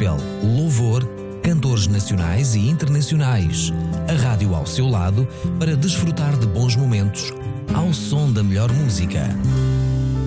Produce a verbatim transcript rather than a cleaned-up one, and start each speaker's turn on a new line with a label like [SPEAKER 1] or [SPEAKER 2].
[SPEAKER 1] gospel, louvor, cantores nacionais e internacionais. A rádio ao seu lado para desfrutar de bons momentos, ao som da melhor música.